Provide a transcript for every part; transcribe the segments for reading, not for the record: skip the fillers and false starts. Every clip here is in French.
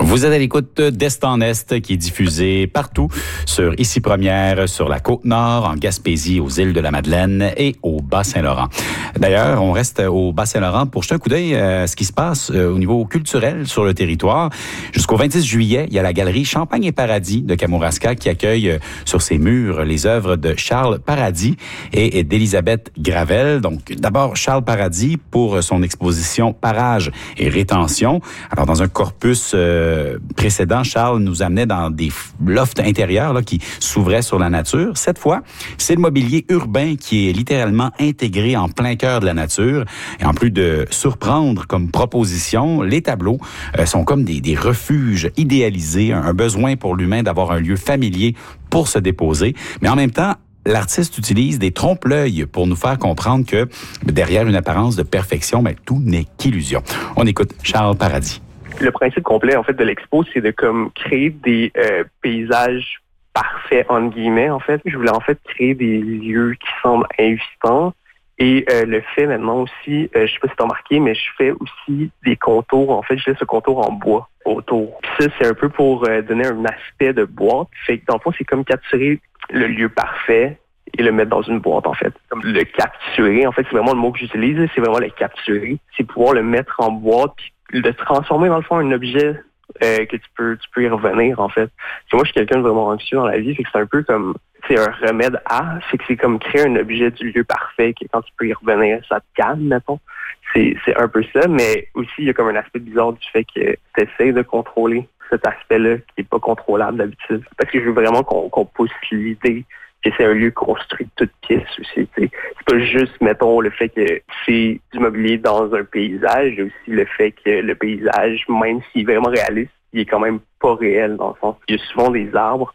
Vous êtes à l'écoute d'Est en Est qui est diffusé partout sur Ici Première, sur la Côte-Nord, en Gaspésie, aux îles de la Madeleine et au Bas-Saint-Laurent. D'ailleurs, on reste au Bas-Saint-Laurent pour jeter un coup d'œil à ce qui se passe au niveau culturel sur le territoire. Jusqu'au 26 juillet, il y a la galerie Champagne et Paradis de Kamouraska qui accueille sur ses murs les œuvres de Charles Paradis et d'Élisabeth Gravel. Donc, d'abord, Charles Paradis pour son exposition Parage et rétention. Alors, dans un corpus précédent, Charles nous amenait dans des lofts intérieurs là, qui s'ouvraient sur la nature. Cette fois, c'est le mobilier urbain qui est littéralement intégré en plein cœur de la nature. Et en plus de surprendre comme proposition, les tableaux sont comme des refuges idéalisés, un besoin pour l'humain d'avoir un lieu familier pour se déposer. Mais en même temps, l'artiste utilise des trompe-l'œil pour nous faire comprendre que derrière une apparence de perfection, tout n'est qu'illusion. On écoute Charles Paradis. Le principe complet, en fait, de l'expo, c'est de comme créer des paysages parfaits, entre guillemets, en fait. Je voulais, en fait, créer des lieux qui semblent invitants. Et le fait, maintenant aussi, je sais pas si t'as remarqué, mais je fais aussi des contours. En fait, je laisse ce contour en bois autour. Puis ça, c'est un peu pour donner un aspect de boîte. Fait que, dans le fond, c'est comme capturer le lieu parfait et le mettre dans une boîte, en fait. Comme le capturer, en fait, c'est vraiment le mot que j'utilise, c'est vraiment le capturer. C'est pouvoir le mettre en boîte, puis le transformer, dans le fond, en un objet que tu peux y revenir, en fait. Parce que moi, je suis quelqu'un de vraiment anxieux dans la vie, fait que c'est un peu comme, c'est un remède à, c'est que c'est comme créer un objet du lieu parfait, que quand tu peux y revenir, ça te calme, mettons. C'est un peu ça, mais aussi, il y a comme un aspect bizarre du fait que tu essaies de contrôler cet aspect-là qui est pas contrôlable d'habitude. Parce que je veux vraiment qu'on pousse l'idée que c'est un lieu construit de toutes pièces aussi. T'sais. C'est pas juste, mettons, le fait que c'est du mobilier dans un paysage, il y a aussi le fait que le paysage, même s'il est vraiment réaliste, il est quand même pas réel dans le sens. Il y a souvent des arbres.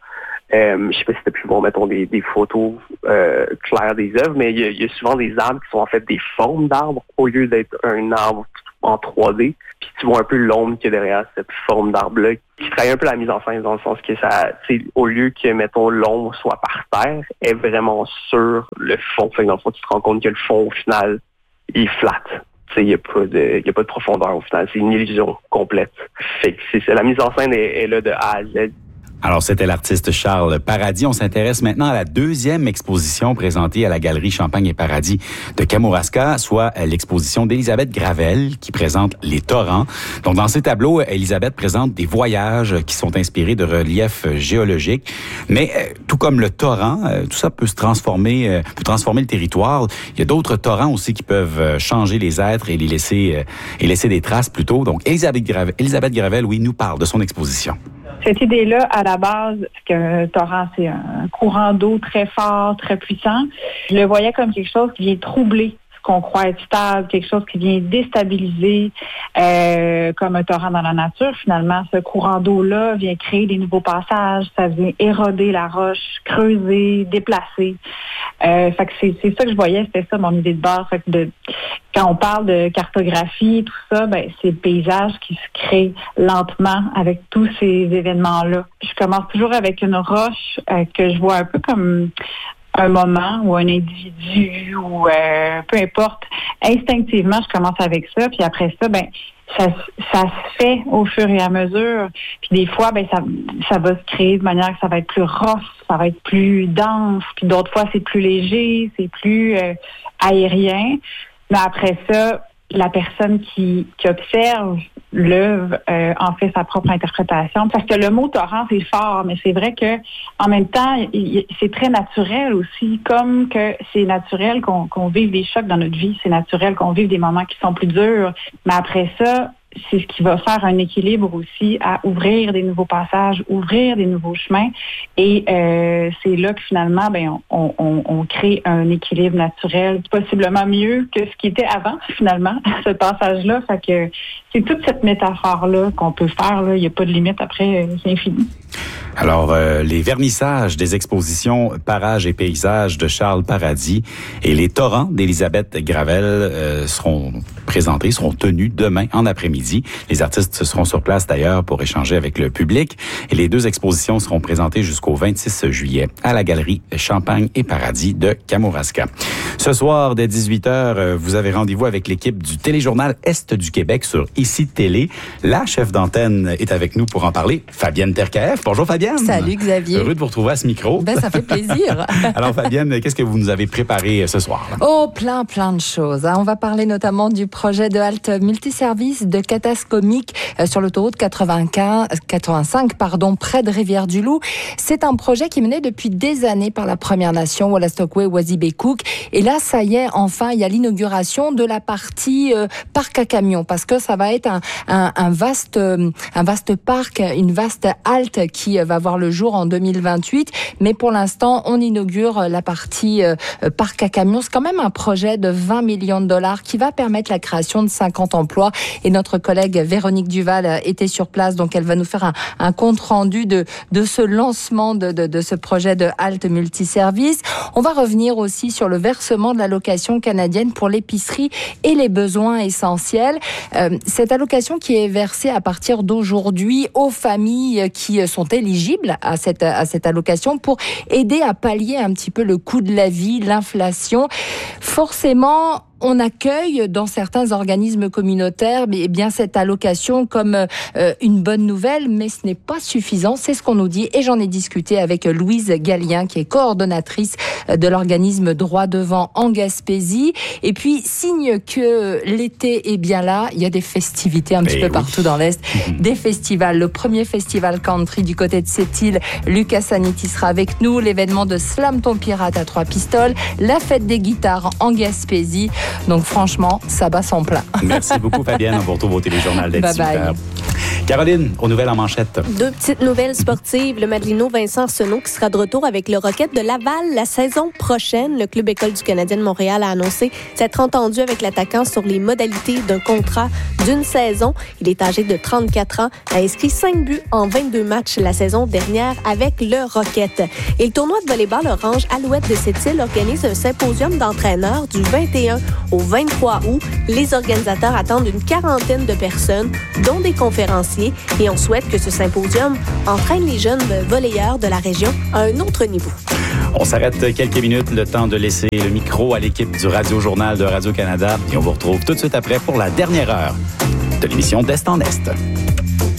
Je sais pas si t'as pu voir, mettons, des photos claires des œuvres, mais il y a souvent des arbres qui sont en fait des formes d'arbres au lieu d'être un arbre en 3D. Puis tu vois un peu l'ombre qu'il y a derrière cette forme d'arbre-là, qui travaille un peu la mise en scène dans le sens que ça, au lieu que, mettons, l'ombre soit par terre, est vraiment sur le fond. Fait que dans le fond, tu te rends compte que le fond, au final, il est flat. Il n'y a pas de profondeur au final. C'est une illusion complète. Fait que la mise en scène est là de A à Z. Alors, c'était l'artiste Charles Paradis. On s'intéresse maintenant à la deuxième exposition présentée à la galerie Champagne et Paradis de Kamouraska, soit l'exposition d'Élisabeth Gravel qui présente les torrents. Donc, dans ces tableaux, Élisabeth présente des voyages qui sont inspirés de reliefs géologiques. Mais tout comme le torrent, tout ça peut transformer le territoire. Il y a d'autres torrents aussi qui peuvent changer les êtres et laisser des traces plutôt. Donc, Élisabeth Gravel, oui, nous parle de son exposition. Cette idée-là, à la base, qu'un torrent, c'est un courant d'eau très fort, très puissant, je le voyais comme quelque chose qui vient troubler ce qu'on croit être stable, quelque chose qui vient déstabiliser, comme un torrent dans la nature. Finalement, ce courant d'eau-là vient créer des nouveaux passages, ça vient éroder la roche, creuser, déplacer. Fait que c'est ça que je voyais, c'était ça mon idée de base. Fait que quand on parle de cartographie, tout ça, c'est le paysage qui se crée lentement avec tous ces événements-là. Je commence toujours avec une roche que je vois un peu comme un moment ou un individu ou peu importe. Instinctivement, je commence avec ça, puis après ça, ça se fait au fur et à mesure. Puis des fois, ça va se créer de manière que ça va être plus rough, ça va être plus dense. Puis d'autres fois, c'est plus léger, c'est plus aérien. Mais après ça, la personne qui observe l'œuvre en fait sa propre interprétation. Parce que le mot torrent, c'est fort, mais c'est vrai que en même temps, c'est très naturel aussi. Comme que c'est naturel qu'on vive des chocs dans notre vie, c'est naturel qu'on vive des moments qui sont plus durs. Mais après ça, c'est ce qui va faire un équilibre aussi à ouvrir des nouveaux passages, ouvrir des nouveaux chemins. Et c'est là que finalement, on crée un équilibre naturel, possiblement mieux que ce qui était avant, finalement, ce passage-là. Fait que c'est toute cette métaphore-là qu'on peut faire. Là. Il n'y a pas de limite après, c'est infini. Alors, les vernissages des expositions Parages et paysages de Charles Paradis et les torrents d'Élisabeth Gravel seront présentées seront tenues demain en après-midi. Les artistes seront sur place d'ailleurs pour échanger avec le public. Et les 2 expositions seront présentées jusqu'au 26 juillet à la galerie Champagne et Paradis de Kamouraska. Ce soir, dès 18h, vous avez rendez-vous avec l'équipe du téléjournal Est du Québec sur ICI Télé. La chef d'antenne est avec nous pour en parler, Fabienne Terkaeff. Bonjour Fabienne. Salut Xavier. Heureux de vous retrouver à ce micro. Ça fait plaisir. Alors Fabienne, qu'est-ce que vous nous avez préparé ce soir? Oh, plein de choses. On va parler notamment du projet de halte multiservice de Catascomique sur l'autoroute 85, près de Rivière-du-Loup. C'est un projet qui est mené depuis des années par la Première Nation, Wolastoqey, Wazibekuk. Et là, ça y est, enfin, il y a l'inauguration de la partie parc à camions, parce que ça va être un vaste parc, une vaste halte qui va voir le jour en 2028. Mais pour l'instant, on inaugure la partie parc à camions. C'est quand même un projet de 20 millions de dollars qui va permettre la création de 50 emplois. Et notre collègue Véronique Duval était sur place, donc elle va nous faire un compte rendu de ce lancement de ce projet de halte multiservice. On va revenir aussi sur le versement de l'allocation canadienne pour l'épicerie et les besoins essentiels. Cette allocation qui est versée à partir d'aujourd'hui aux familles qui sont éligibles à cette allocation pour aider à pallier un petit peu le coût de la vie, l'inflation. Forcément, on accueille dans certains organismes communautaires cette allocation comme une bonne nouvelle, mais ce n'est pas suffisant, c'est ce qu'on nous dit. Et j'en ai discuté avec Louise Gallien, qui est coordonnatrice de l'organisme Droit Devant en Gaspésie. Et puis, signe que l'été est bien là, il y a des festivités un petit peu partout dans l'Est. Des festivals. Le premier festival country du côté de Sept-Îles, Lucas Saniti sera avec nous. L'événement de Slam ton pirate à 3 pistoles. La fête des guitares en Gaspésie. Donc franchement, ça bat son plein. Merci beaucoup Fabienne. On vous retrouve au téléjournal d'être super. Caroline, aux nouvelles en manchette. 2 petites nouvelles sportives. Le Madelino Vincent Arsenault qui sera de retour avec le Rocket de Laval la saison prochaine. Le Club École du Canadien de Montréal a annoncé s'être entendu avec l'attaquant sur les modalités d'un contrat d'une saison. Il est âgé de 34 ans, a inscrit 5 buts en 22 matchs la saison dernière avec le Rocket. Et le tournoi de volleyball orange Alouette de Sept-Îles organise un symposium d'entraîneurs du 21 au 23 août. Les organisateurs attendent une 40aine de personnes, dont des conférenciers, et on souhaite que ce symposium entraîne les jeunes volleyeurs de la région à un autre niveau. On s'arrête quelques minutes, le temps de laisser le micro à l'équipe du Radio-Journal de Radio-Canada, et on vous retrouve tout de suite après pour la dernière heure de l'émission d'Est en Est.